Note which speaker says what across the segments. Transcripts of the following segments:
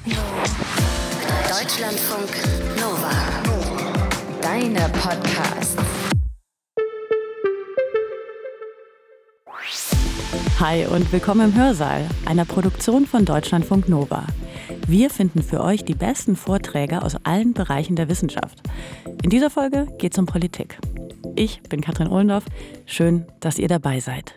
Speaker 1: Deutschlandfunk Nova. Deine Podcasts.
Speaker 2: Hi und willkommen im Hörsaal, einer Produktion von Deutschlandfunk Nova. Wir finden für euch die besten Vorträge aus allen Bereichen der Wissenschaft. In dieser Folge geht es um Politik. Ich bin Katrin Ohlendorf. Schön, dass ihr dabei seid.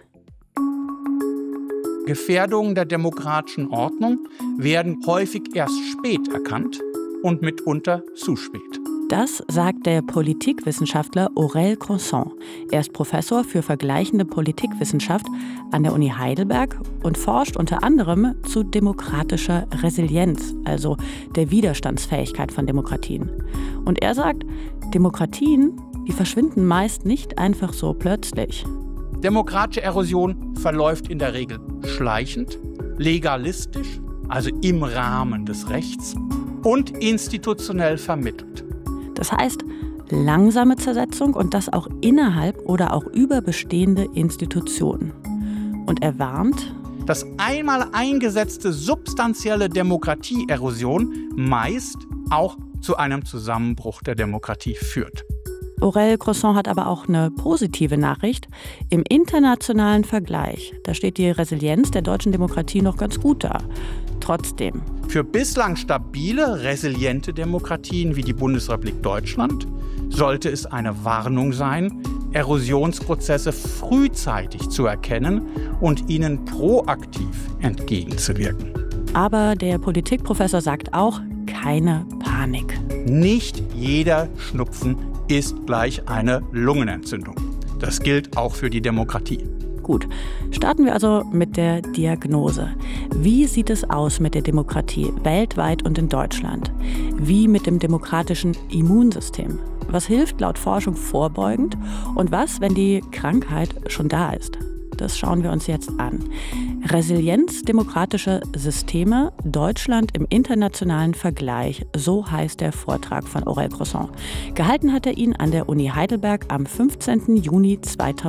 Speaker 3: Gefährdungen der demokratischen Ordnung werden häufig erst spät erkannt und mitunter zu spät.
Speaker 2: Das sagt der Politikwissenschaftler Aurel Croissant. Er ist Professor für vergleichende Politikwissenschaft an der Uni Heidelberg und forscht unter anderem zu demokratischer Resilienz, also der Widerstandsfähigkeit von Demokratien. Und er sagt, Demokratien, die verschwinden meist nicht einfach so plötzlich.
Speaker 3: Demokratische Erosion verläuft in der Regel schleichend, legalistisch, also im Rahmen des Rechts, und institutionell vermittelt.
Speaker 2: Das heißt, langsame Zersetzung und das auch innerhalb oder auch über bestehende Institutionen. Und er warnt,
Speaker 3: dass einmal eingesetzte substanzielle Demokratieerosion meist auch zu einem Zusammenbruch der Demokratie führt.
Speaker 2: Aurel Croissant hat aber auch eine positive Nachricht. Im internationalen Vergleich, da steht die Resilienz der deutschen Demokratie noch ganz gut da. Trotzdem.
Speaker 3: Für bislang stabile, resiliente Demokratien wie die Bundesrepublik Deutschland sollte es eine Warnung sein, Erosionsprozesse frühzeitig zu erkennen und ihnen proaktiv entgegenzuwirken.
Speaker 2: Aber der Politikprofessor sagt auch, keine Panik.
Speaker 3: Nicht jeder Schnupfen ist gleich eine Lungenentzündung. Das gilt auch für die Demokratie.
Speaker 2: Gut, starten wir also mit der Diagnose. Wie sieht es aus mit der Demokratie weltweit und in Deutschland? Wie mit dem demokratischen Immunsystem? Was hilft laut Forschung vorbeugend? Und was, wenn die Krankheit schon da ist? Das schauen wir uns jetzt an. Resilienz demokratischer Systeme, Deutschland im internationalen Vergleich, so heißt der Vortrag von Aurel Croissant. Gehalten hat er ihn an der Uni Heidelberg am 15. Juni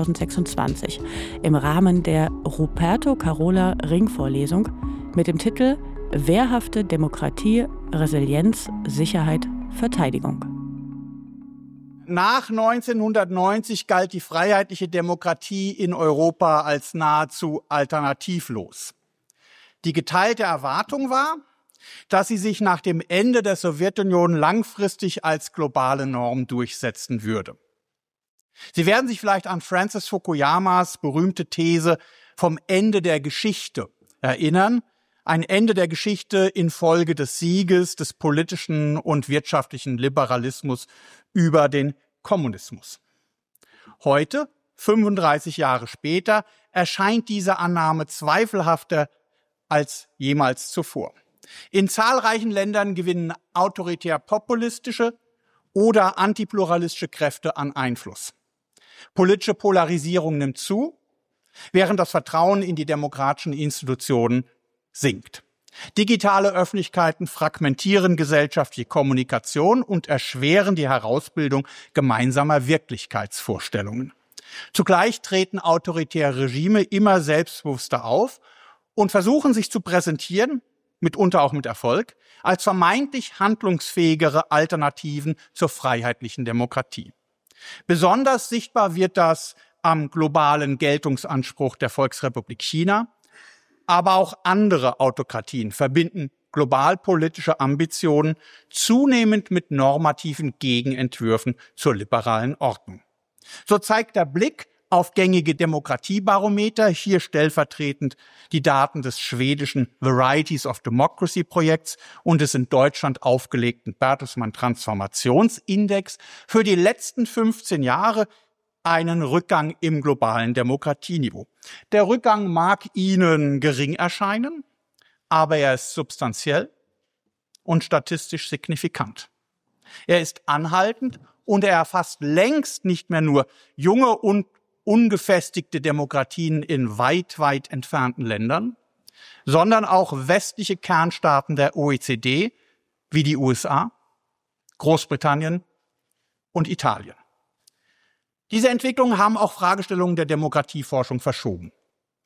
Speaker 2: 2026 im Rahmen der Ruperto-Carola-Ringvorlesung mit dem Titel Wehrhafte Demokratie, Resilienz, Sicherheit, Verteidigung.
Speaker 3: Nach 1990 galt die freiheitliche Demokratie in Europa als nahezu alternativlos. Die geteilte Erwartung war, dass sie sich nach dem Ende der Sowjetunion langfristig als globale Norm durchsetzen würde. Sie werden sich vielleicht an Francis Fukuyamas berühmte These vom Ende der Geschichte erinnern. Ein Ende der Geschichte infolge des Sieges des politischen und wirtschaftlichen Liberalismus über den Kommunismus. Heute, 35 Jahre später, erscheint diese Annahme zweifelhafter als jemals zuvor. In zahlreichen Ländern gewinnen autoritär-populistische oder antipluralistische Kräfte an Einfluss. Politische Polarisierung nimmt zu, während das Vertrauen in die demokratischen Institutionen sinkt. Digitale Öffentlichkeiten fragmentieren gesellschaftliche Kommunikation und erschweren die Herausbildung gemeinsamer Wirklichkeitsvorstellungen. Zugleich treten autoritäre Regime immer selbstbewusster auf und versuchen sich zu präsentieren, mitunter auch mit Erfolg, als vermeintlich handlungsfähigere Alternativen zur freiheitlichen Demokratie. Besonders sichtbar wird das am globalen Geltungsanspruch der Volksrepublik China. Aber auch andere Autokratien verbinden globalpolitische Ambitionen zunehmend mit normativen Gegenentwürfen zur liberalen Ordnung. So zeigt der Blick auf gängige Demokratiebarometer, hier stellvertretend die Daten des schwedischen Varieties of Democracy Projekts und des in Deutschland aufgelegten Bertelsmann Transformationsindex, für die letzten 15 Jahre einen Rückgang im globalen Demokratieniveau. Der Rückgang mag Ihnen gering erscheinen, aber er ist substanziell und statistisch signifikant. Er ist anhaltend und er erfasst längst nicht mehr nur junge und ungefestigte Demokratien in weit, weit entfernten Ländern, sondern auch westliche Kernstaaten der OECD wie die USA, Großbritannien und Italien. Diese Entwicklungen haben auch Fragestellungen der Demokratieforschung verschoben.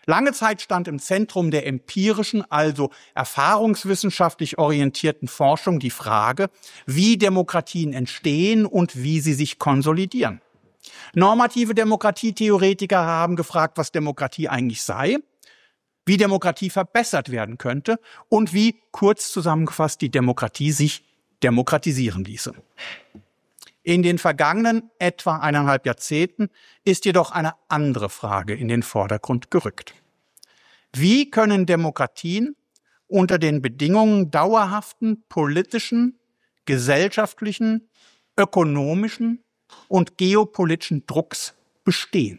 Speaker 3: Lange Zeit stand im Zentrum der empirischen, also erfahrungswissenschaftlich orientierten Forschung die Frage, wie Demokratien entstehen und wie sie sich konsolidieren. Normative Demokratietheoretiker haben gefragt, was Demokratie eigentlich sei, wie Demokratie verbessert werden könnte und wie, kurz zusammengefasst, die Demokratie sich demokratisieren ließe. In den vergangenen etwa 1,5 Jahrzehnten ist jedoch eine andere Frage in den Vordergrund gerückt. Wie können Demokratien unter den Bedingungen dauerhaften politischen, gesellschaftlichen, ökonomischen und geopolitischen Drucks bestehen?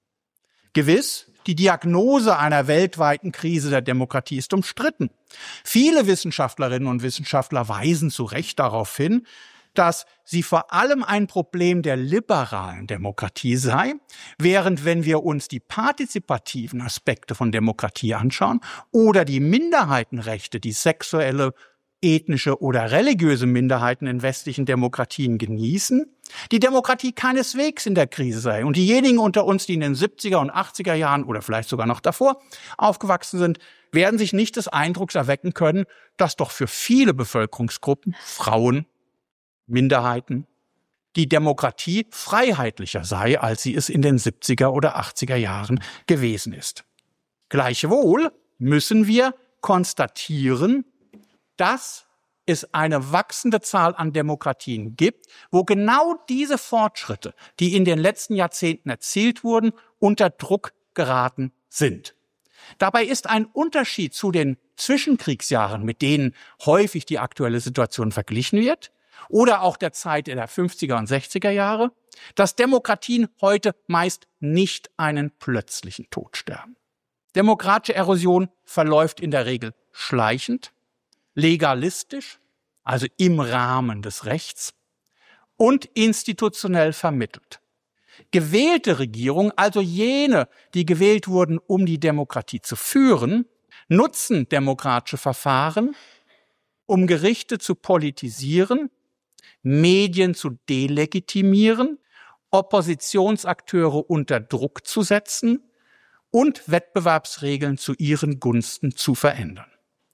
Speaker 3: Gewiss, die Diagnose einer weltweiten Krise der Demokratie ist umstritten. Viele Wissenschaftlerinnen und Wissenschaftler weisen zu Recht darauf hin, dass sie vor allem ein Problem der liberalen Demokratie sei, während wenn wir uns die partizipativen Aspekte von Demokratie anschauen oder die Minderheitenrechte, die sexuelle, ethnische oder religiöse Minderheiten in westlichen Demokratien genießen, die Demokratie keineswegs in der Krise sei. Und diejenigen unter uns, die in den 70er und 80er Jahren oder vielleicht sogar noch davor aufgewachsen sind, werden sich nicht des Eindrucks erwecken können, dass doch für viele Bevölkerungsgruppen, Frauen, Minderheiten, die Demokratie freiheitlicher sei, als sie es in den 70er oder 80er Jahren gewesen ist. Gleichwohl müssen wir konstatieren, dass es eine wachsende Zahl an Demokratien gibt, wo genau diese Fortschritte, die in den letzten Jahrzehnten erzielt wurden, unter Druck geraten sind. Dabei ist ein Unterschied zu den Zwischenkriegsjahren, mit denen häufig die aktuelle Situation verglichen wird, oder auch der Zeit der 50er und 60er Jahre, dass Demokratien heute meist nicht einen plötzlichen Tod sterben. Demokratische Erosion verläuft in der Regel schleichend, legalistisch, also im Rahmen des Rechts, und institutionell vermittelt. Gewählte Regierungen, also jene, die gewählt wurden, um die Demokratie zu führen, nutzen demokratische Verfahren, um Gerichte zu politisieren, Medien zu delegitimieren, Oppositionsakteure unter Druck zu setzen und Wettbewerbsregeln zu ihren Gunsten zu verändern.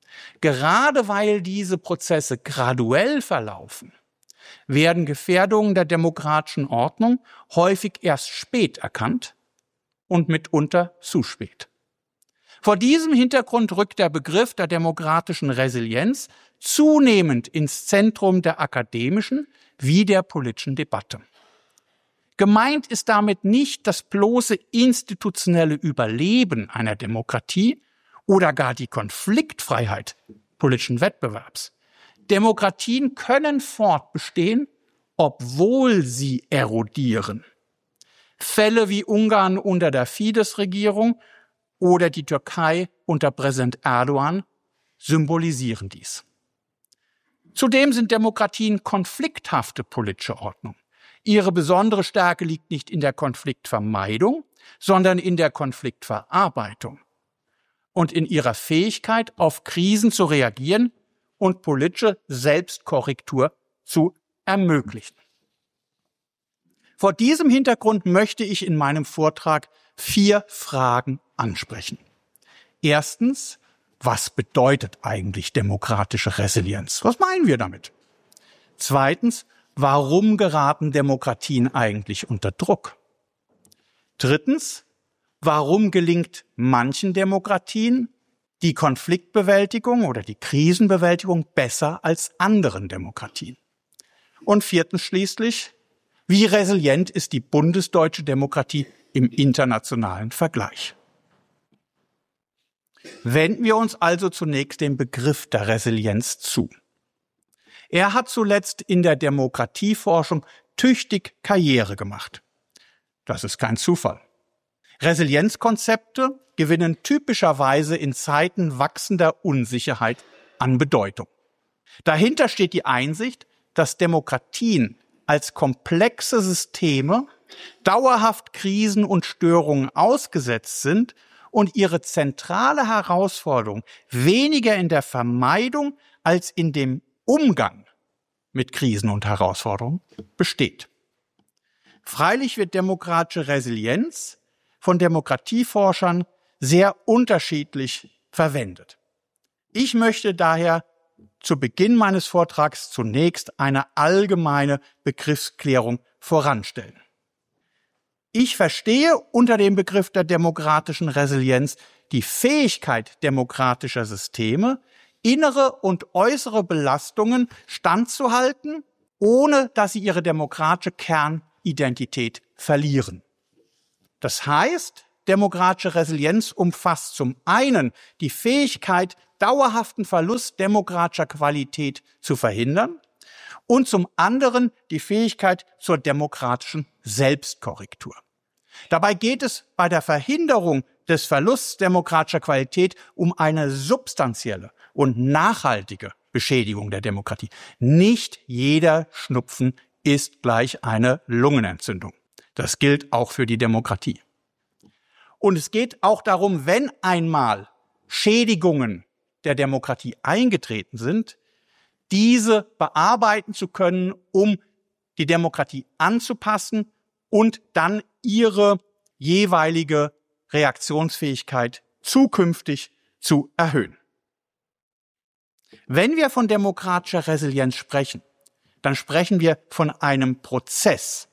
Speaker 3: Gerade weil diese Prozesse graduell verlaufen, werden Gefährdungen der demokratischen Ordnung häufig erst spät erkannt und mitunter zu spät. Vor diesem Hintergrund rückt der Begriff der demokratischen Resilienz zunehmend ins Zentrum der akademischen wie der politischen Debatte. Gemeint ist damit nicht das bloße institutionelle Überleben einer Demokratie oder gar die Konfliktfreiheit politischen Wettbewerbs. Demokratien können fortbestehen, obwohl sie erodieren. Fälle wie Ungarn unter der Fidesz-Regierung oder die Türkei unter Präsident Erdogan symbolisieren dies. Zudem sind Demokratien konflikthafte politische Ordnungen. Ihre besondere Stärke liegt nicht in der Konfliktvermeidung, sondern in der Konfliktverarbeitung und in ihrer Fähigkeit, auf Krisen zu reagieren und politische Selbstkorrektur zu ermöglichen. Vor diesem Hintergrund möchte ich in meinem Vortrag 4 Fragen ansprechen. Erstens, was bedeutet eigentlich demokratische Resilienz? Was meinen wir damit? Zweitens, warum geraten Demokratien eigentlich unter Druck? Drittens, warum gelingt manchen Demokratien die Konfliktbewältigung oder die Krisenbewältigung besser als anderen Demokratien? Und viertens schließlich, wie resilient ist die bundesdeutsche Demokratie im internationalen Vergleich? Wenden wir uns also zunächst dem Begriff der Resilienz zu. Er hat zuletzt in der Demokratieforschung tüchtig Karriere gemacht. Das ist kein Zufall. Resilienzkonzepte gewinnen typischerweise in Zeiten wachsender Unsicherheit an Bedeutung. Dahinter steht die Einsicht, dass Demokratien als komplexe Systeme dauerhaft Krisen und Störungen ausgesetzt sind und ihre zentrale Herausforderung weniger in der Vermeidung als in dem Umgang mit Krisen und Herausforderungen besteht. Freilich wird demokratische Resilienz von Demokratieforschern sehr unterschiedlich verwendet. Ich möchte daher zu Beginn meines Vortrags zunächst eine allgemeine Begriffsklärung voranstellen. Ich verstehe unter dem Begriff der demokratischen Resilienz die Fähigkeit demokratischer Systeme, innere und äußere Belastungen standzuhalten, ohne dass sie ihre demokratische Kernidentität verlieren. Das heißt, demokratische Resilienz umfasst zum einen die Fähigkeit, dauerhaften Verlust demokratischer Qualität zu verhindern und zum anderen die Fähigkeit zur demokratischen Selbstkorrektur. Dabei geht es bei der Verhinderung des Verlusts demokratischer Qualität um eine substanzielle und nachhaltige Beschädigung der Demokratie. Nicht jeder Schnupfen ist gleich eine Lungenentzündung. Das gilt auch für die Demokratie. Und es geht auch darum, wenn einmal Schädigungen der Demokratie eingetreten sind, diese bearbeiten zu können, um die Demokratie anzupassen und dann ihre jeweilige Reaktionsfähigkeit zukünftig zu erhöhen. Wenn wir von demokratischer Resilienz sprechen, dann sprechen wir von einem Prozess.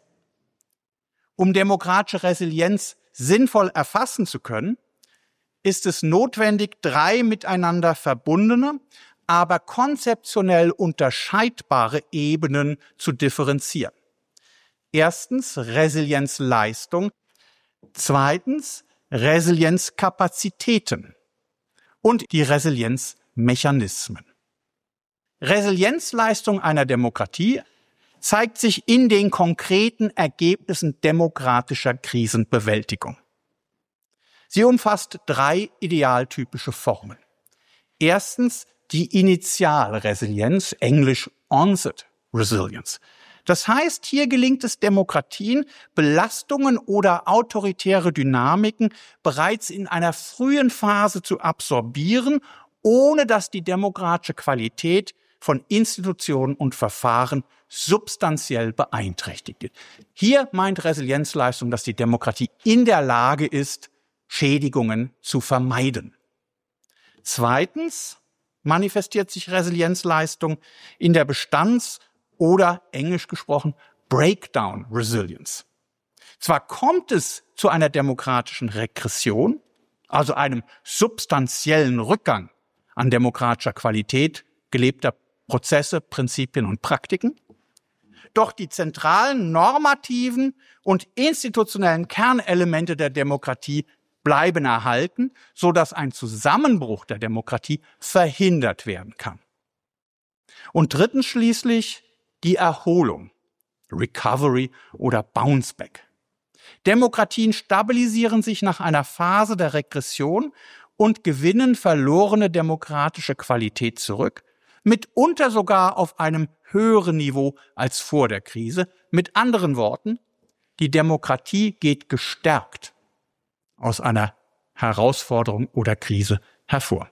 Speaker 3: Um demokratische Resilienz sinnvoll erfassen zu können, ist es notwendig, 3 miteinander verbundene, aber konzeptionell unterscheidbare Ebenen zu differenzieren. Erstens Resilienzleistung, zweitens Resilienzkapazitäten und die Resilienzmechanismen. Resilienzleistung einer Demokratie zeigt sich in den konkreten Ergebnissen demokratischer Krisenbewältigung. Sie umfasst 3 idealtypische Formen. Erstens die Initialresilienz, englisch Onset Resilience. Das heißt, hier gelingt es Demokratien, Belastungen oder autoritäre Dynamiken bereits in einer frühen Phase zu absorbieren, ohne dass die demokratische Qualität von Institutionen und Verfahren substanziell beeinträchtigt wird. Hier meint Resilienzleistung, dass die Demokratie in der Lage ist, Schädigungen zu vermeiden. Zweitens manifestiert sich Resilienzleistung in der Bestands- oder englisch gesprochen Breakdown Resilience. Zwar kommt es zu einer demokratischen Regression, also einem substanziellen Rückgang an demokratischer Qualität gelebter Prozesse, Prinzipien und Praktiken, doch die zentralen normativen und institutionellen Kernelemente der Demokratie bleiben erhalten, so dass ein Zusammenbruch der Demokratie verhindert werden kann. Und drittens schließlich die Erholung, Recovery oder Bounce Back. Demokratien stabilisieren sich nach einer Phase der Regression und gewinnen verlorene demokratische Qualität zurück, mitunter sogar auf einem höheren Niveau als vor der Krise. Mit anderen Worten, die Demokratie geht gestärkt aus einer Herausforderung oder Krise hervor.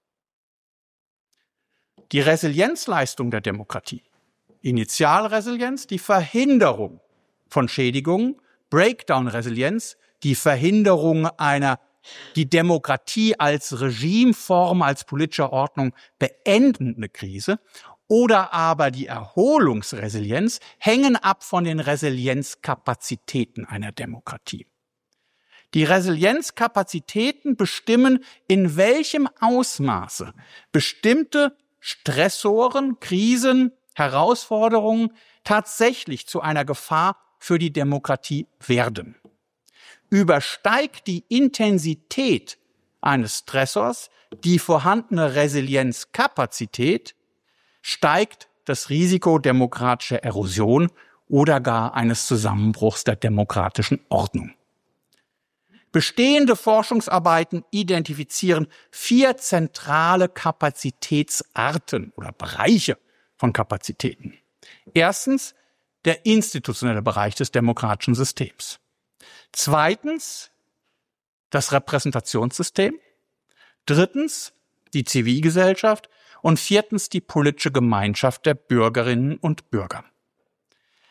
Speaker 3: Die Resilienzleistung der Demokratie, Initialresilienz, die Verhinderung von Schädigungen, Breakdown-Resilienz, die Verhinderung die Demokratie als Regimeform, als politische Ordnung beendende Krise oder aber die Erholungsresilienz hängen ab von den Resilienzkapazitäten einer Demokratie. Die Resilienzkapazitäten bestimmen, in welchem Ausmaße bestimmte Stressoren, Krisen, Herausforderungen tatsächlich zu einer Gefahr für die Demokratie werden. Übersteigt die Intensität eines Stressors die vorhandene Resilienzkapazität, steigt das Risiko demokratischer Erosion oder gar eines Zusammenbruchs der demokratischen Ordnung. Bestehende Forschungsarbeiten identifizieren 4 zentrale Kapazitätsarten oder Bereiche von Kapazitäten. Erstens der institutionelle Bereich des demokratischen Systems. Zweitens das Repräsentationssystem. Drittens die Zivilgesellschaft. Und viertens die politische Gemeinschaft der Bürgerinnen und Bürger.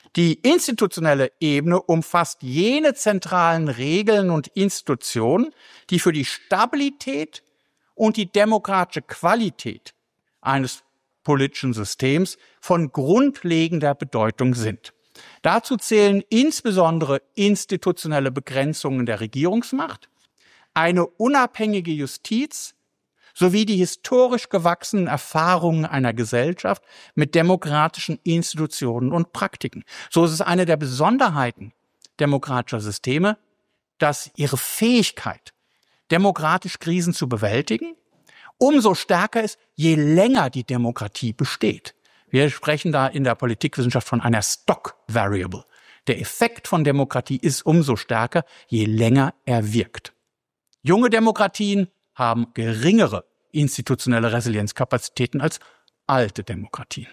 Speaker 3: Die institutionelle Ebene umfasst jene zentralen Regeln und Institutionen, die für die Stabilität und die demokratische Qualität eines politischen Systems von grundlegender Bedeutung sind. Dazu zählen insbesondere institutionelle Begrenzungen der Regierungsmacht, eine unabhängige Justiz sowie die historisch gewachsenen Erfahrungen einer Gesellschaft mit demokratischen Institutionen und Praktiken. So ist es eine der Besonderheiten demokratischer Systeme, dass ihre Fähigkeit, demokratisch Krisen zu bewältigen, umso stärker ist, je länger die Demokratie besteht. Wir sprechen da in der Politikwissenschaft von einer Stock Variable. Der Effekt von Demokratie ist umso stärker, je länger er wirkt. Junge Demokratien haben geringere institutionelle Resilienzkapazitäten als alte Demokratien.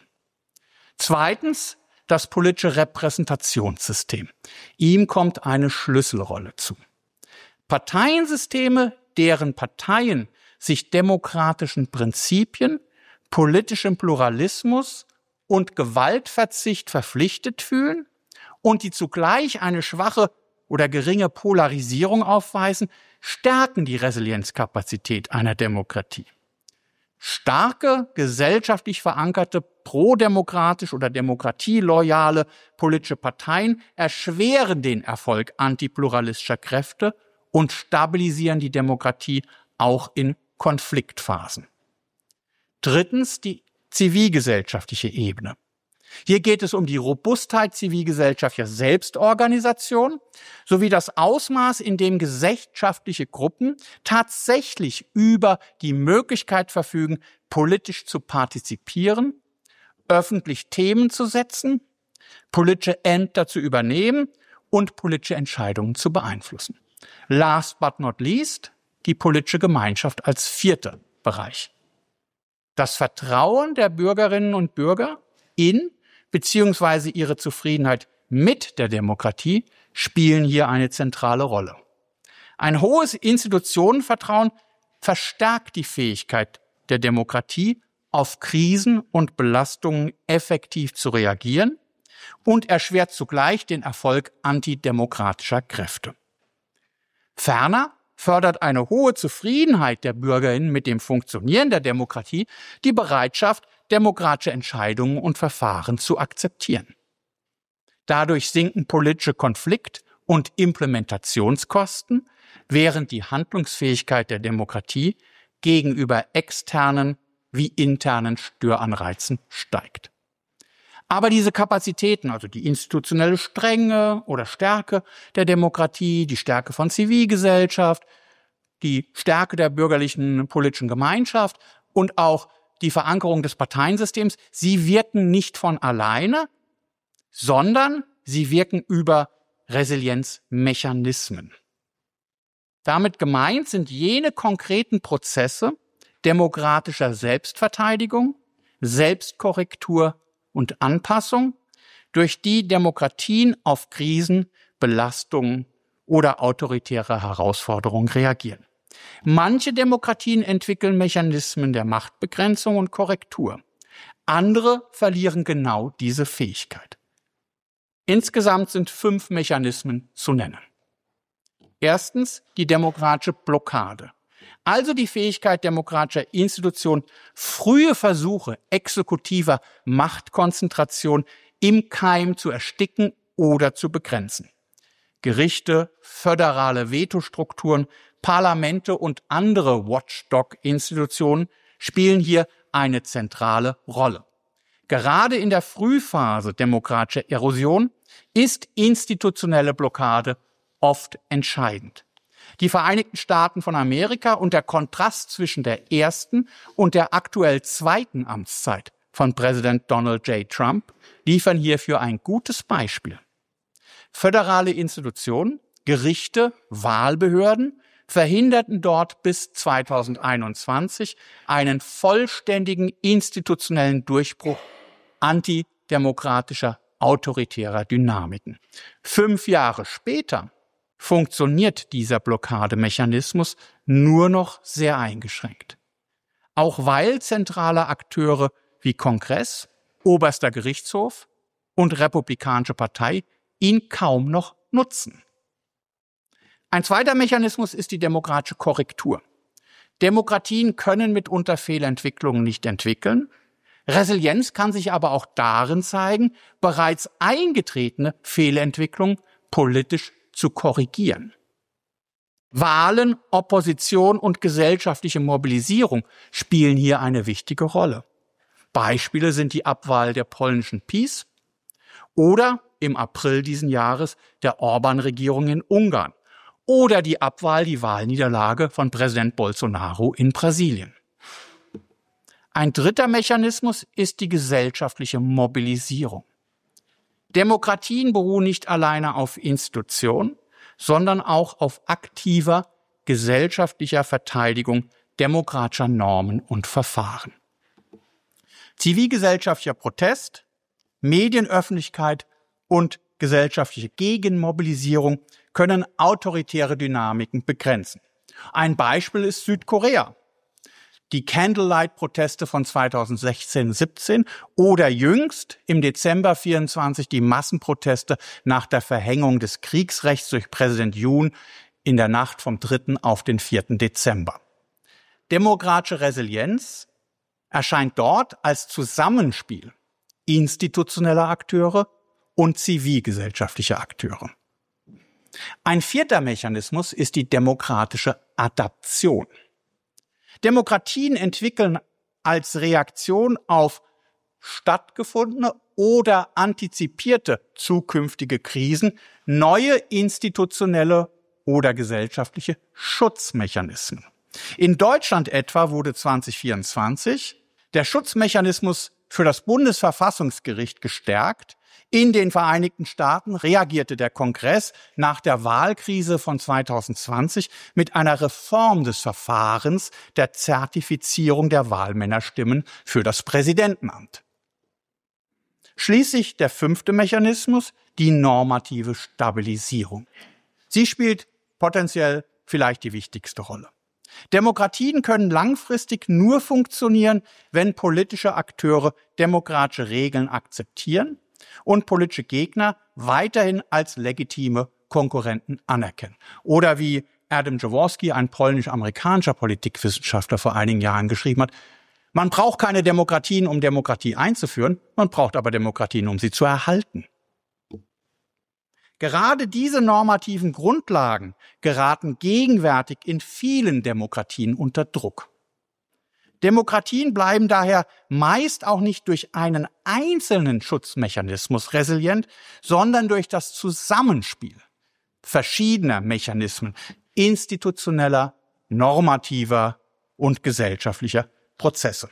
Speaker 3: Zweitens, das politische Repräsentationssystem. Ihm kommt eine Schlüsselrolle zu. Parteiensysteme, deren Parteien sich demokratischen Prinzipien, politischem Pluralismus und Gewaltverzicht verpflichtet fühlen und die zugleich eine schwache oder geringe Polarisierung aufweisen, stärken die Resilienzkapazität einer Demokratie. Starke, gesellschaftlich verankerte, prodemokratisch oder demokratieloyale politische Parteien erschweren den Erfolg antipluralistischer Kräfte und stabilisieren die Demokratie auch in Konfliktphasen. Drittens, die zivilgesellschaftliche Ebene. Hier geht es um die Robustheit zivilgesellschaftlicher Selbstorganisation sowie das Ausmaß, in dem gesellschaftliche Gruppen tatsächlich über die Möglichkeit verfügen, politisch zu partizipieren, öffentlich Themen zu setzen, politische Ämter zu übernehmen und politische Entscheidungen zu beeinflussen. Last but not least, die politische Gemeinschaft als vierter Bereich. Das Vertrauen der Bürgerinnen und Bürger in bzw. ihre Zufriedenheit mit der Demokratie spielen hier eine zentrale Rolle. Ein hohes Institutionenvertrauen verstärkt die Fähigkeit der Demokratie, auf Krisen und Belastungen effektiv zu reagieren und erschwert zugleich den Erfolg antidemokratischer Kräfte. Ferner fördert eine hohe Zufriedenheit der BürgerInnen mit dem Funktionieren der Demokratie die Bereitschaft, demokratische Entscheidungen und Verfahren zu akzeptieren. Dadurch sinken politische Konflikt- und Implementationskosten, während die Handlungsfähigkeit der Demokratie gegenüber externen wie internen Störanreizen steigt. Aber diese Kapazitäten, also die institutionelle Strenge oder Stärke der Demokratie, die Stärke von Zivilgesellschaft, die Stärke der bürgerlichen politischen Gemeinschaft und auch die Verankerung des Parteiensystems, sie wirken nicht von alleine, sondern sie wirken über Resilienzmechanismen. Damit gemeint sind jene konkreten Prozesse demokratischer Selbstverteidigung, Selbstkorrektur und Anpassung, durch die Demokratien auf Krisen, Belastungen oder autoritäre Herausforderungen reagieren. Manche Demokratien entwickeln Mechanismen der Machtbegrenzung und Korrektur. Andere verlieren genau diese Fähigkeit. Insgesamt sind 5 Mechanismen zu nennen. Erstens die demokratische Blockade. Also die Fähigkeit demokratischer Institutionen, frühe Versuche exekutiver Machtkonzentration im Keim zu ersticken oder zu begrenzen. Gerichte, föderale Vetostrukturen, Parlamente und andere Watchdog-Institutionen spielen hier eine zentrale Rolle. Gerade in der Frühphase demokratischer Erosion ist institutionelle Blockade oft entscheidend. Die Vereinigten Staaten von Amerika und der Kontrast zwischen der ersten und der aktuell zweiten Amtszeit von Präsident Donald J. Trump liefern hierfür ein gutes Beispiel. Föderale Institutionen, Gerichte, Wahlbehörden verhinderten dort bis 2021 einen vollständigen institutionellen Durchbruch antidemokratischer, autoritärer Dynamiken. 5 Jahre später funktioniert dieser Blockademechanismus nur noch sehr eingeschränkt. Auch weil zentrale Akteure wie Kongress, Oberster Gerichtshof, und Republikanische Partei ihn kaum noch nutzen. Ein zweiter Mechanismus ist die demokratische Korrektur. Demokratien können mitunter Fehlentwicklungen nicht entwickeln. Resilienz kann sich aber auch darin zeigen, bereits eingetretene Fehlentwicklungen politisch zu korrigieren. Wahlen, Opposition und gesellschaftliche Mobilisierung spielen hier eine wichtige Rolle. Beispiele sind die Abwahl der polnischen PiS oder im April diesen Jahres der Orban-Regierung in Ungarn oder die Wahlniederlage von Präsident Bolsonaro in Brasilien. Ein dritter Mechanismus ist die gesellschaftliche Mobilisierung. Demokratien beruhen nicht alleine auf Institutionen, sondern auch auf aktiver gesellschaftlicher Verteidigung demokratischer Normen und Verfahren. Zivilgesellschaftlicher Protest, Medienöffentlichkeit und gesellschaftliche Gegenmobilisierung können autoritäre Dynamiken begrenzen. Ein Beispiel ist Südkorea. Die Candlelight-Proteste von 2016-17 oder jüngst im Dezember 24 die Massenproteste nach der Verhängung des Kriegsrechts durch Präsident Yoon in der Nacht vom 3. auf den 4. Dezember. Demokratische Resilienz erscheint dort als Zusammenspiel institutioneller Akteure und zivilgesellschaftlicher Akteure. Ein vierter Mechanismus ist die demokratische Adaption. Demokratien entwickeln als Reaktion auf stattgefundene oder antizipierte zukünftige Krisen neue institutionelle oder gesellschaftliche Schutzmechanismen. In Deutschland etwa wurde 2024 der Schutzmechanismus für das Bundesverfassungsgericht gestärkt. In den Vereinigten Staaten reagierte der Kongress nach der Wahlkrise von 2020 mit einer Reform des Verfahrens der Zertifizierung der Wahlmännerstimmen für das Präsidentenamt. Schließlich der fünfte Mechanismus, die normative Stabilisierung. Sie spielt potenziell vielleicht die wichtigste Rolle. Demokratien können langfristig nur funktionieren, wenn politische Akteure demokratische Regeln akzeptieren und politische Gegner weiterhin als legitime Konkurrenten anerkennen. Oder wie Adam Jaworski, ein polnisch-amerikanischer Politikwissenschaftler, vor einigen Jahren geschrieben hat, man braucht keine Demokratien, um Demokratie einzuführen, man braucht aber Demokratien, um sie zu erhalten. Gerade diese normativen Grundlagen geraten gegenwärtig in vielen Demokratien unter Druck. Demokratien bleiben daher meist auch nicht durch einen einzelnen Schutzmechanismus resilient, sondern durch das Zusammenspiel verschiedener Mechanismen institutioneller, normativer und gesellschaftlicher Prozesse.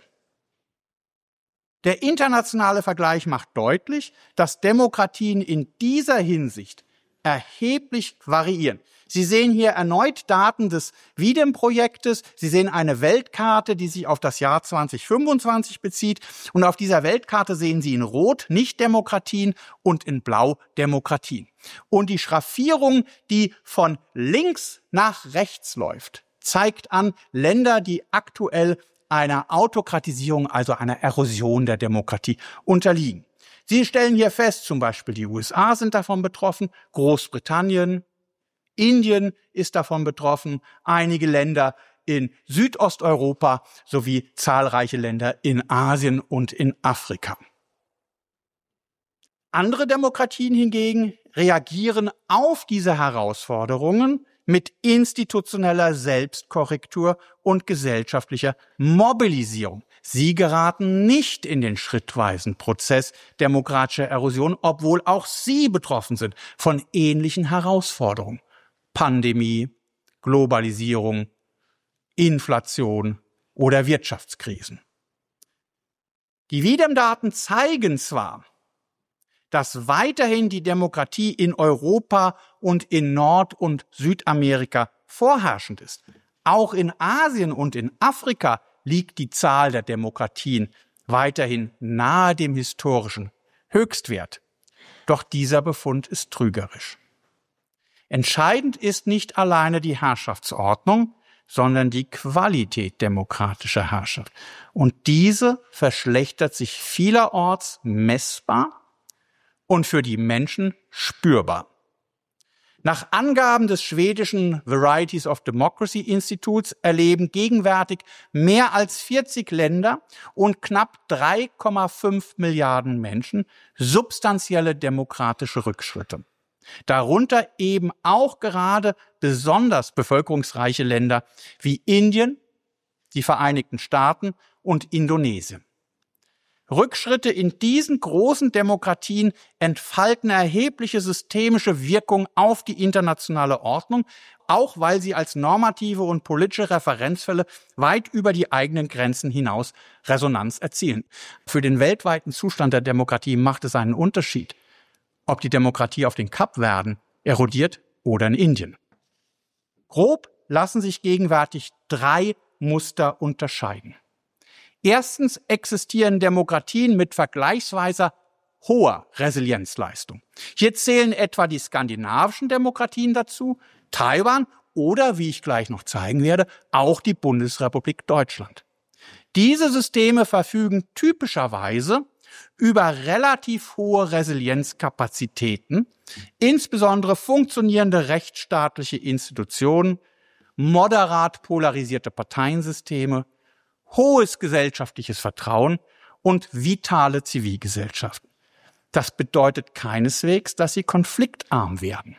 Speaker 3: Der internationale Vergleich macht deutlich, dass Demokratien in dieser Hinsicht erheblich variieren. Sie sehen hier erneut Daten des WIDEM-Projektes. Sie sehen eine Weltkarte, die sich auf das Jahr 2025 bezieht. Und auf dieser Weltkarte sehen Sie in Rot Nicht-Demokratien und in Blau Demokratien. Und die Schraffierung, die von links nach rechts läuft, zeigt an Länder, die aktuell einer Autokratisierung, also einer Erosion der Demokratie unterliegen. Sie stellen hier fest, zum Beispiel die USA sind davon betroffen, Großbritannien, Indien ist davon betroffen, einige Länder in Südosteuropa sowie zahlreiche Länder in Asien und in Afrika. Andere Demokratien hingegen reagieren auf diese Herausforderungen mit institutioneller Selbstkorrektur und gesellschaftlicher Mobilisierung. Sie geraten nicht in den schrittweisen Prozess demokratischer Erosion, obwohl auch sie betroffen sind von ähnlichen Herausforderungen. Pandemie, Globalisierung, Inflation oder Wirtschaftskrisen. Die WIDEM-Daten zeigen zwar, dass weiterhin die Demokratie in Europa und in Nord- und Südamerika vorherrschend ist. Auch in Asien und in Afrika liegt die Zahl der Demokratien weiterhin nahe dem historischen Höchstwert. Doch dieser Befund ist trügerisch. Entscheidend ist nicht alleine die Herrschaftsordnung, sondern die Qualität demokratischer Herrschaft. Und diese verschlechtert sich vielerorts messbar und für die Menschen spürbar. Nach Angaben des schwedischen Varieties of Democracy Instituts erleben gegenwärtig mehr als 40 Länder und knapp 3,5 Milliarden Menschen substanzielle demokratische Rückschritte. Darunter eben auch gerade besonders bevölkerungsreiche Länder wie Indien, die Vereinigten Staaten und Indonesien. Rückschritte in diesen großen Demokratien entfalten erhebliche systemische Wirkung auf die internationale Ordnung, auch weil sie als normative und politische Referenzfälle weit über die eigenen Grenzen hinaus Resonanz erzielen. Für den weltweiten Zustand der Demokratie macht es einen Unterschied, ob die Demokratie auf den Kapverden erodiert oder in Indien. Grob lassen sich gegenwärtig 3 Muster unterscheiden. Erstens existieren Demokratien mit vergleichsweise hoher Resilienzleistung. Hier zählen etwa die skandinavischen Demokratien dazu, Taiwan oder, wie ich gleich noch zeigen werde, auch die Bundesrepublik Deutschland. Diese Systeme verfügen typischerweise über relativ hohe Resilienzkapazitäten, insbesondere funktionierende rechtsstaatliche Institutionen, moderat polarisierte Parteiensysteme, hohes gesellschaftliches Vertrauen und vitale Zivilgesellschaften. Das bedeutet keineswegs, dass sie konfliktarm werden.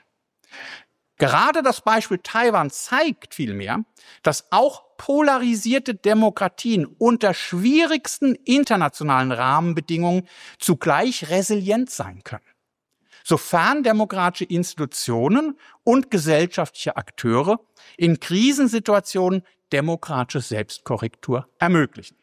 Speaker 3: Gerade das Beispiel Taiwan zeigt vielmehr, dass auch polarisierte Demokratien unter schwierigsten internationalen Rahmenbedingungen zugleich resilient sein können, sofern demokratische Institutionen und gesellschaftliche Akteure in Krisensituationen demokratische Selbstkorrektur ermöglichen.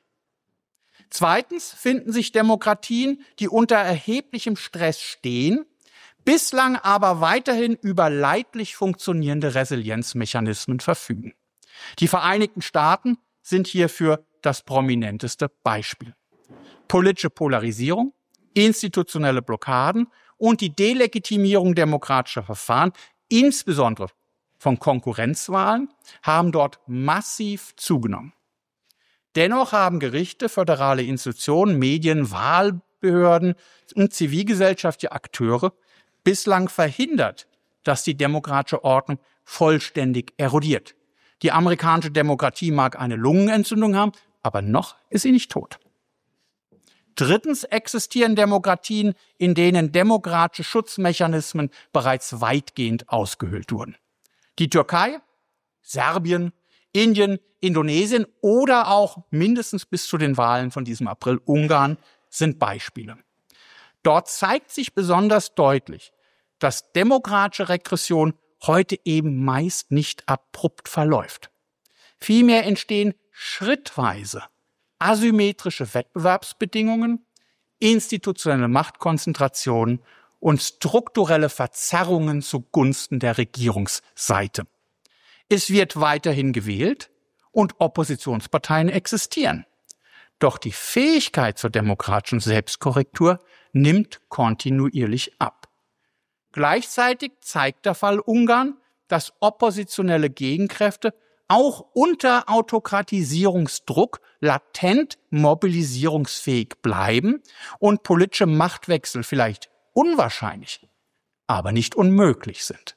Speaker 3: Zweitens finden sich Demokratien, die unter erheblichem Stress stehen, bislang aber weiterhin über leidlich funktionierende Resilienzmechanismen verfügen. Die Vereinigten Staaten sind hierfür das prominenteste Beispiel. Politische Polarisierung, institutionelle Blockaden und die Delegitimierung demokratischer Verfahren, insbesondere von Konkurrenzwahlen, haben dort massiv zugenommen. Dennoch haben Gerichte, föderale Institutionen, Medien, Wahlbehörden und zivilgesellschaftliche Akteure bislang verhindert, dass die demokratische Ordnung vollständig erodiert. Die amerikanische Demokratie mag eine Lungenentzündung haben, aber noch ist sie nicht tot. Drittens existieren Demokratien, in denen demokratische Schutzmechanismen bereits weitgehend ausgehöhlt wurden. Die Türkei, Serbien, Indien, Indonesien oder auch mindestens bis zu den Wahlen von diesem April Ungarn sind Beispiele. Dort zeigt sich besonders deutlich, dass demokratische Regression heute eben meist nicht abrupt verläuft. Vielmehr entstehen schrittweise asymmetrische Wettbewerbsbedingungen, institutionelle Machtkonzentrationen und strukturelle Verzerrungen zugunsten der Regierungsseite. Es wird weiterhin gewählt und Oppositionsparteien existieren. Doch die Fähigkeit zur demokratischen Selbstkorrektur nimmt kontinuierlich ab. Gleichzeitig zeigt der Fall Ungarn, dass oppositionelle Gegenkräfte auch unter Autokratisierungsdruck latent mobilisierungsfähig bleiben und politische Machtwechsel vielleicht unwahrscheinlich, aber nicht unmöglich sind.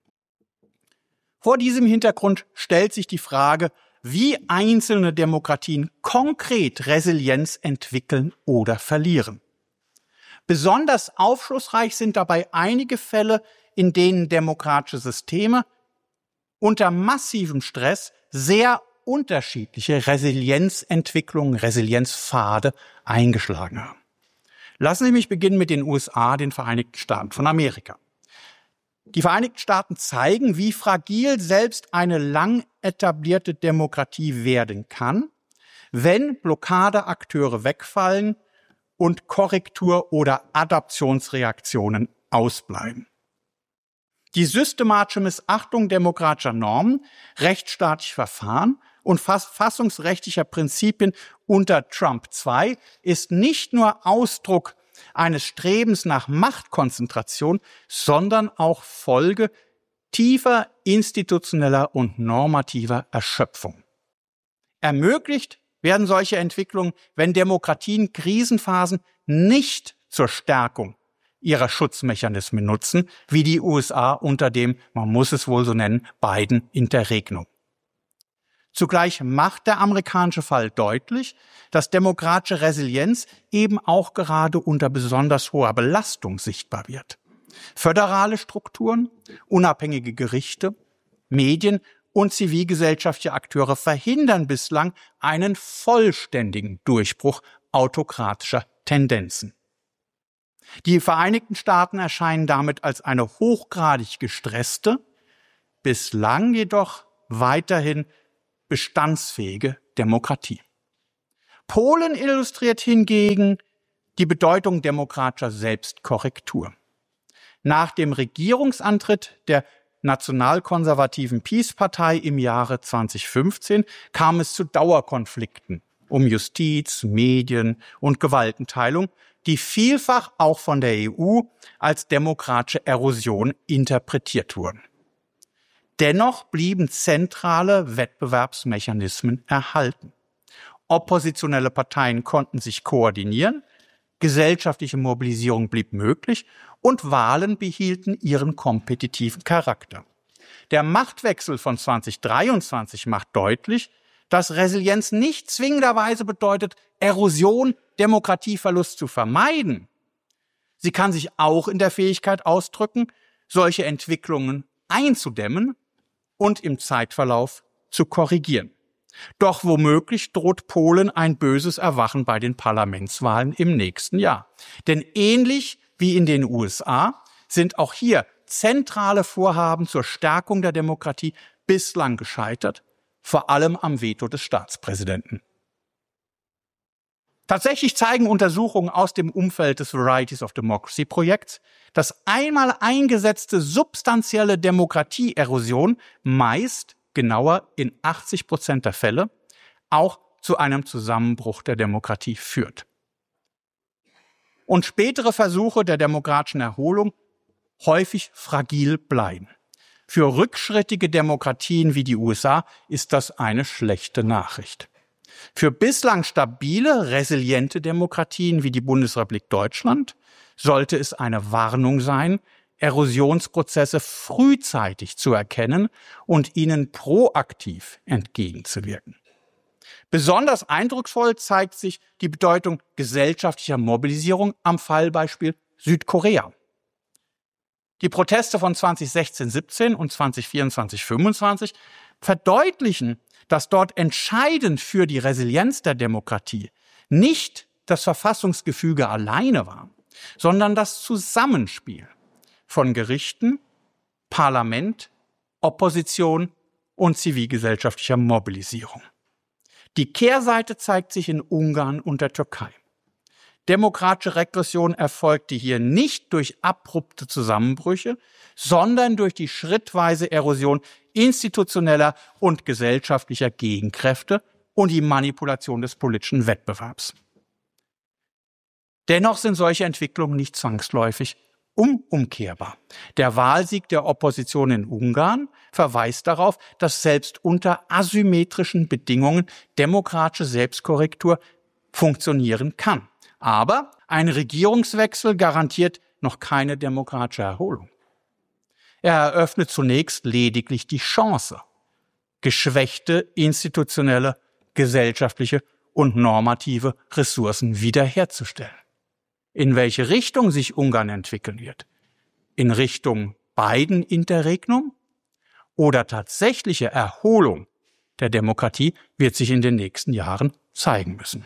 Speaker 3: Vor diesem Hintergrund stellt sich die Frage, wie einzelne Demokratien konkret Resilienz entwickeln oder verlieren. Besonders aufschlussreich sind dabei einige Fälle, in denen demokratische Systeme unter massivem Stress sehr unterschiedliche Resilienzentwicklungen, Resilienzpfade eingeschlagen haben. Lassen Sie mich beginnen mit den USA, den Vereinigten Staaten von Amerika. Die Vereinigten Staaten zeigen, wie fragil selbst eine lang etablierte Demokratie werden kann, wenn Blockadeakteure wegfallen und Korrektur- oder Adaptionsreaktionen ausbleiben. Die systematische Missachtung demokratischer Normen, rechtsstaatlicher Verfahren und verfassungsrechtlicher Prinzipien unter Trump II ist nicht nur Ausdruck eines Strebens nach Machtkonzentration, sondern auch Folge tiefer institutioneller und normativer Erschöpfung. Ermöglicht werden solche Entwicklungen, wenn Demokratien Krisenphasen nicht zur Stärkung ihrer Schutzmechanismen nutzen, wie die USA unter dem, man muss es wohl so nennen, Biden-Interregnum. Zugleich macht der amerikanische Fall deutlich, dass demokratische Resilienz eben auch gerade unter besonders hoher Belastung sichtbar wird. Föderale Strukturen, unabhängige Gerichte, Medien und zivilgesellschaftliche Akteure verhindern bislang einen vollständigen Durchbruch autokratischer Tendenzen. Die Vereinigten Staaten erscheinen damit als eine hochgradig gestresste, bislang jedoch weiterhin bestandsfähige Demokratie. Polen illustriert hingegen die Bedeutung demokratischer Selbstkorrektur. Nach dem Regierungsantritt der nationalkonservativen PiS-Partei im Jahre 2015 kam es zu Dauerkonflikten um Justiz, Medien und Gewaltenteilung, die vielfach auch von der EU als demokratische Erosion interpretiert wurden. Dennoch blieben zentrale Wettbewerbsmechanismen erhalten. Oppositionelle Parteien konnten sich koordinieren, gesellschaftliche Mobilisierung blieb möglich und Wahlen behielten ihren kompetitiven Charakter. Der Machtwechsel von 2023 macht deutlich, dass Resilienz nicht zwingenderweise bedeutet, Erosion, Demokratieverlust zu vermeiden. Sie kann sich auch in der Fähigkeit ausdrücken, solche Entwicklungen einzudämmen und im Zeitverlauf zu korrigieren. Doch womöglich droht Polen ein böses Erwachen bei den Parlamentswahlen im nächsten Jahr. Denn ähnlich wie in den USA sind auch hier zentrale Vorhaben zur Stärkung der Demokratie bislang gescheitert, vor allem am Veto des Staatspräsidenten. Tatsächlich zeigen Untersuchungen aus dem Umfeld des Varieties of Democracy Projekts, dass einmal eingesetzte substanzielle Demokratieerosion meist, genauer in 80% der Fälle, auch zu einem Zusammenbruch der Demokratie führt. Und spätere Versuche der demokratischen Erholung häufig fragil bleiben. Für rückschrittige Demokratien wie die USA ist das eine schlechte Nachricht. Für bislang stabile, resiliente Demokratien wie die Bundesrepublik Deutschland sollte es eine Warnung sein, Erosionsprozesse frühzeitig zu erkennen und ihnen proaktiv entgegenzuwirken. Besonders eindrucksvoll zeigt sich die Bedeutung gesellschaftlicher Mobilisierung am Fallbeispiel Südkorea. Die Proteste von 2016-17 und 2024-25 verdeutlichen, dass dort entscheidend für die Resilienz der Demokratie nicht das Verfassungsgefüge alleine war, sondern das Zusammenspiel von Gerichten, Parlament, Opposition und zivilgesellschaftlicher Mobilisierung. Die Kehrseite zeigt sich in Ungarn und der Türkei. Demokratische Regression erfolgte hier nicht durch abrupte Zusammenbrüche, sondern durch die schrittweise Erosion institutioneller und gesellschaftlicher Gegenkräfte und die Manipulation des politischen Wettbewerbs. Dennoch sind solche Entwicklungen nicht zwangsläufig umkehrbar. Der Wahlsieg der Opposition in Ungarn verweist darauf, dass selbst unter asymmetrischen Bedingungen demokratische Selbstkorrektur funktionieren kann. Aber ein Regierungswechsel garantiert noch keine demokratische Erholung. Er eröffnet zunächst lediglich die Chance, geschwächte institutionelle, gesellschaftliche und normative Ressourcen wiederherzustellen. In welche Richtung sich Ungarn entwickeln wird? In Richtung Biden-Interregnum oder tatsächliche Erholung der Demokratie wird sich in den nächsten Jahren zeigen müssen.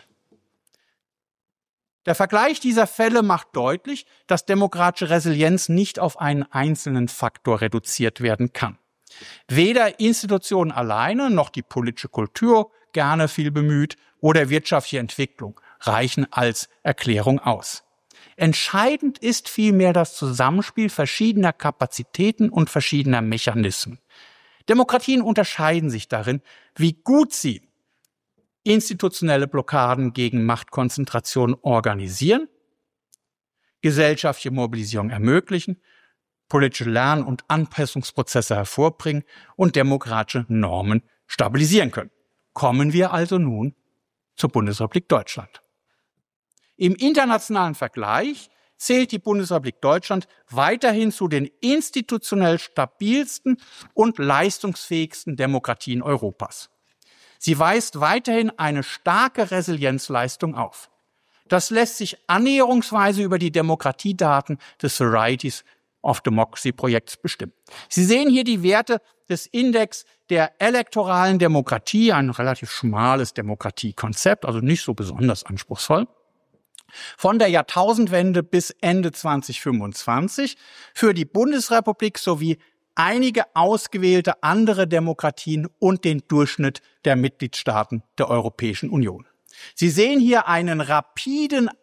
Speaker 3: Der Vergleich dieser Fälle macht deutlich, dass demokratische Resilienz nicht auf einen einzelnen Faktor reduziert werden kann. Weder Institutionen alleine noch die politische Kultur, gerne viel bemüht, oder wirtschaftliche Entwicklung reichen als Erklärung aus. Entscheidend ist vielmehr das Zusammenspiel verschiedener Kapazitäten und verschiedener Mechanismen. Demokratien unterscheiden sich darin, wie gut sie institutionelle Blockaden gegen Machtkonzentration organisieren, gesellschaftliche Mobilisierung ermöglichen, politische Lern- und Anpassungsprozesse hervorbringen und demokratische Normen stabilisieren können. Kommen wir also nun zur Bundesrepublik Deutschland. Im internationalen Vergleich zählt die Bundesrepublik Deutschland weiterhin zu den institutionell stabilsten und leistungsfähigsten Demokratien Europas. Sie weist weiterhin eine starke Resilienzleistung auf. Das lässt sich annäherungsweise über die Demokratiedaten des Varieties of Democracy Projekts bestimmen. Sie sehen hier die Werte des Index der elektoralen Demokratie, ein relativ schmales Demokratiekonzept, also nicht so besonders anspruchsvoll, von der Jahrtausendwende bis Ende 2025 für die Bundesrepublik sowie einige ausgewählte andere Demokratien und den Durchschnitt der Mitgliedstaaten der Europäischen Union. Sie sehen hier einen rapiden